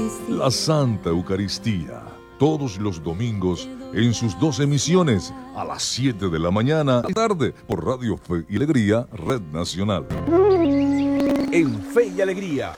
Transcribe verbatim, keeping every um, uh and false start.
La Santa Eucaristía, todos los domingos en sus dos emisiones, a las siete de la mañana y tarde, por Radio Fe y Alegría, Red Nacional. En Fe y Alegría,